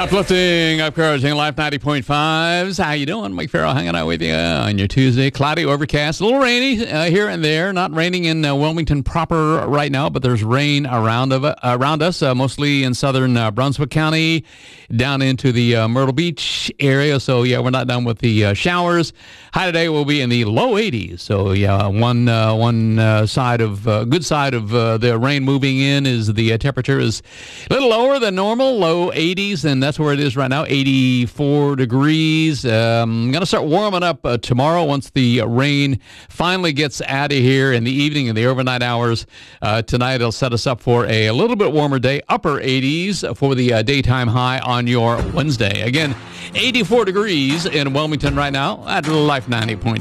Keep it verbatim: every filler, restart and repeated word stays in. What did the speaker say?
Uplifting, encouraging, Life ninety point fives. How you doing? Mike Farrell hanging out with you on your Tuesday. Cloudy, overcast, a little rainy uh, here and there. Not raining in uh, Wilmington proper right now, but there's rain around of uh, around us, uh, mostly in southern uh, Brunswick County, down into the uh, Myrtle Beach area. So, yeah, we're not done with the uh, showers. High today will be in the low eighties. So, yeah, one uh, one uh, side of, uh, good side of uh, the rain moving in is the uh, temperature is a little lower than normal, low eighties, and that's where it is right now, eighty-four degrees. Um, going to start warming up uh, tomorrow once the uh, rain finally gets out of here in the evening and the overnight hours. Uh, tonight it'll set us up for a, a little bit warmer day, upper eighties for the uh, daytime high on your Wednesday. Again, eighty-four degrees in Wilmington right now at Life ninety point five.